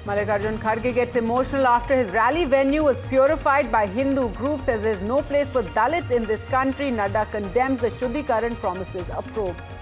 Mallikarjun Kharge gets emotional after his rally venue was purified by Hindu groups, says there's no place for Dalits in this country. Nadda condemns the Shuddhikaran promises. A probe.